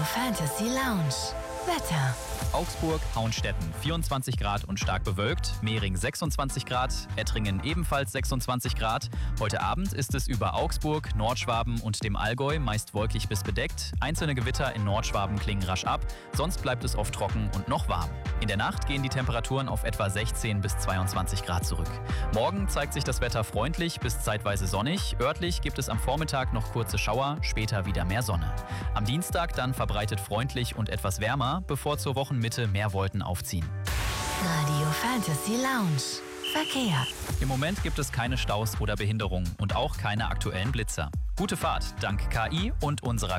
Fantasy Lounge. Wetter. Augsburg, Hauenstetten 24 Grad und stark bewölkt, Mehring 26 Grad, Ettringen ebenfalls 26 Grad. Heute Abend ist es über Augsburg, Nordschwaben und dem Allgäu meist wolkig bis bedeckt. Einzelne Gewitter in Nordschwaben klingen rasch ab, sonst bleibt es oft trocken und noch warm. In der Nacht gehen die Temperaturen auf etwa 16 bis 22 Grad zurück. Morgen zeigt sich das Wetter freundlich bis zeitweise sonnig. Örtlich gibt es am Vormittag noch kurze Schauer, später wieder mehr Sonne. Am Dienstag dann verbreitet freundlich und etwas wärmer, bevor zur Wochenmitte mehr Wolken aufziehen. Radio Fantasy Lounge. Verkehr. Im Moment gibt es keine Staus oder Behinderungen und auch keine aktuellen Blitzer. Gute Fahrt dank KI und unserer